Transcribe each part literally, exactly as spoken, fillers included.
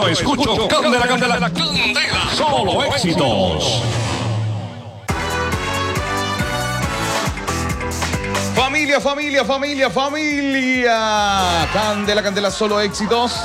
Yo escucho Candela, Candela, Candela. Solo éxitos. Familia, familia, familia, familia. Candela, Candela, solo éxitos.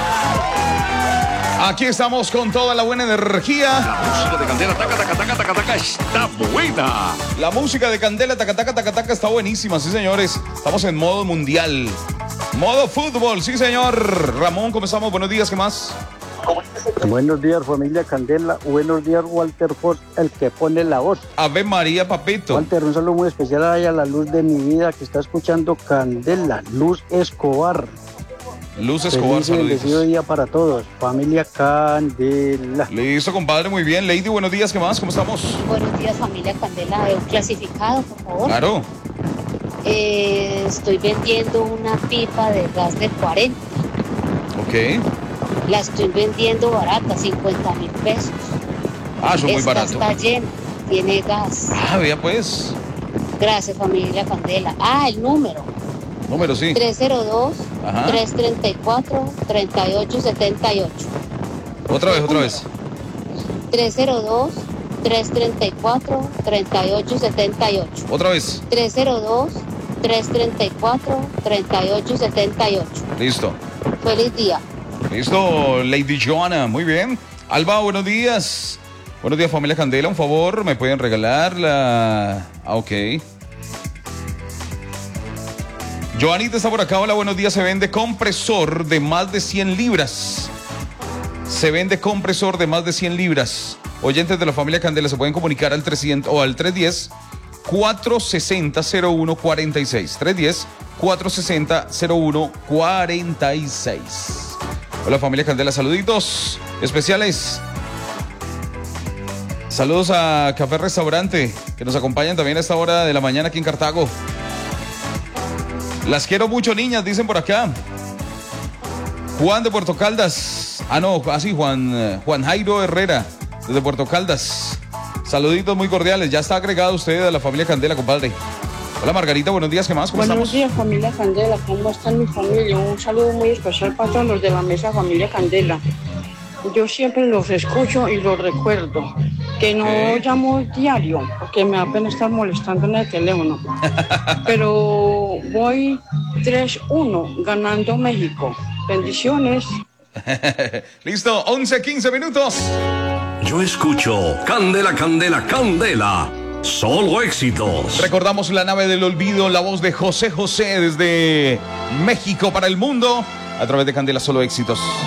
Aquí estamos con toda la buena energía. La música de Candela, taca, taca, taca, taca, taca, está buena. La música de Candela, taca, taca, taca, taca, está buenísima, sí, señores. Estamos en modo mundial. Modo fútbol, sí, señor. Ramón, ¿cómo estamos? Buenos días, ¿qué más? Buenos días, familia Candela. Buenos días, Walter Foss, el que pone la voz. Ave María, papito. Walter, un saludo muy especial a la luz de mi vida que está escuchando Candela, Luz Escobar. Luz Escobar, saludos. Bendecido día para todos. Familia Candela. Listo, compadre, muy bien. Lady, buenos días, ¿qué más? ¿Cómo estamos? Buenos días, familia Candela. De un clasificado, por favor. Claro. Eh, estoy vendiendo una pipa de gas de cuarenta. Ok. La estoy vendiendo barata, cincuenta mil pesos. Ah, eso es muy Esta barato. está llena, tiene gas. Ah, vea pues. Gracias, familia Candela. Ah, el número. Número, sí. tres cero dos, Ajá. tres tres cuatro, tres ocho siete ocho. Otra vez, otra vez. tres cero dos, tres tres cuatro, tres ocho siete ocho. Otra vez. tres cero dos, tres tres cuatro, tres ocho siete ocho. Listo. Feliz día. Listo, Lady Joana, muy bien. Alba, buenos días. Buenos días, familia Candela. Un favor, ¿me pueden regalar la...? Ah, ok. Joanita está por acá. Hola, buenos días. Se vende compresor de más de cien libras. Se vende compresor de más de cien libras. Oyentes de la familia Candela se pueden comunicar al trescientos o al trescientos diez, cuatrocientos sesenta, cero uno cuarenta y seis. trescientos diez, cuatrocientos sesenta, cero uno cuarenta y seis. Hola, familia Candela. Saluditos especiales. Saludos a Café Restaurante, que nos acompañan también a esta hora de la mañana aquí en Cartago. Las quiero mucho, niñas, dicen por acá. Juan de Puerto Caldas. Ah, no, así, Juan, Juan Jairo Herrera, desde Puerto Caldas. Saluditos muy cordiales. Ya está agregado usted a la familia Candela, compadre. Hola, Margarita, buenos días, ¿qué más? ¿Cómo Buenos estamos? días, familia Candela. ¿Cómo está mi familia? Un saludo muy especial para todos los de la mesa familia Candela. Yo siempre los escucho y los recuerdo. Que no ¿Qué? llamo diario, porque me da pena estar molestando en el teléfono. Pero voy tres uno ganando México. Bendiciones. Listo, once, quince minutos. Yo escucho Candela, Candela, Candela. Solo éxitos. Recordamos la nave del olvido, la voz de José José desde México para el mundo, a través de Candela, solo éxitos.